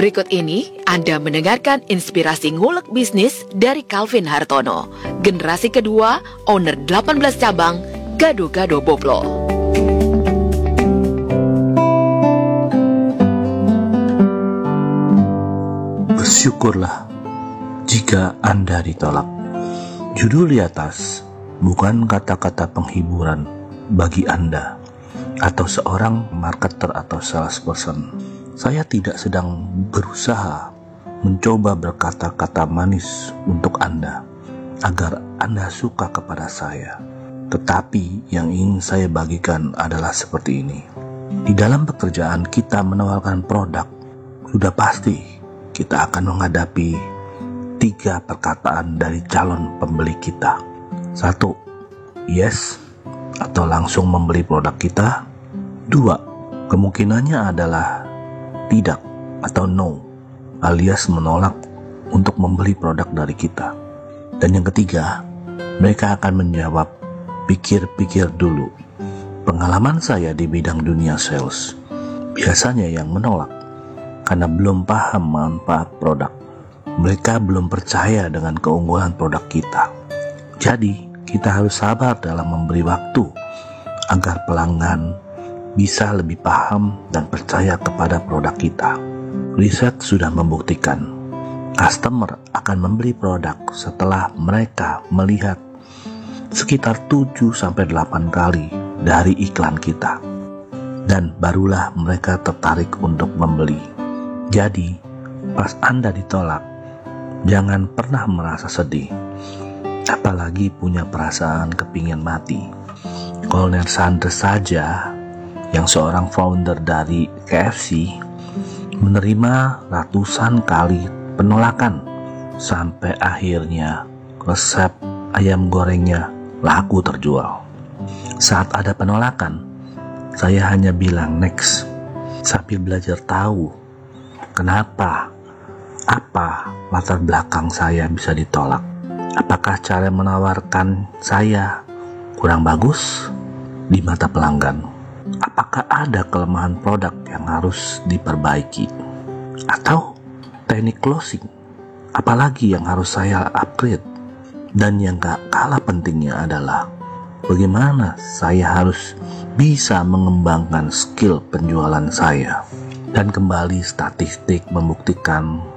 Berikut ini Anda mendengarkan inspirasi ngulek bisnis dari Calvin Hartono, generasi kedua, owner 18 cabang, Gado-Gado Boplo. Bersyukurlah jika Anda ditolak. Judul di atas bukan kata-kata penghiburan bagi Anda atau seorang marketer atau salesperson. Saya tidak sedang berusaha mencoba berkata-kata manis untuk Anda agar Anda suka kepada saya. Tetapi yang ingin saya bagikan adalah seperti ini. Di dalam pekerjaan kita menawarkan produk, sudah pasti kita akan menghadapi 3 perkataan dari calon pembeli kita. 1. Yes atau langsung membeli produk kita. 2. Kemungkinannya adalah tidak atau no, alias menolak untuk membeli produk dari kita. Dan yang ketiga, mereka akan menjawab, pikir-pikir dulu. Pengalaman saya di bidang dunia sales, biasanya yang menolak karena belum paham manfaat produk. Mereka belum percaya dengan keunggulan produk kita. Jadi, kita harus sabar dalam memberi waktu agar pelanggan bisa lebih paham dan percaya kepada produk kita. Riset sudah membuktikan, customer akan membeli produk setelah mereka melihat sekitar 7-8 kali dari iklan kita. Dan barulah mereka tertarik untuk membeli. Jadi, pas Anda ditolak, jangan pernah merasa sedih. Apalagi punya perasaan kepingin mati. Kolonel Sanders saja, yang seorang founder dari KFC, menerima ratusan kali penolakan sampai akhirnya resep ayam gorengnya laku terjual. Saat ada penolakan, saya hanya bilang next sambil belajar tahu kenapa, apa latar belakang saya bisa ditolak. Apakah cara menawarkan saya kurang bagus di mata pelanggan? Apakah ada kelemahan produk yang harus diperbaiki? Atau teknik closing, apalagi yang harus saya upgrade? Dan yang gak kalah pentingnya adalah bagaimana saya harus bisa mengembangkan skill penjualan saya. Dan kembali statistik membuktikan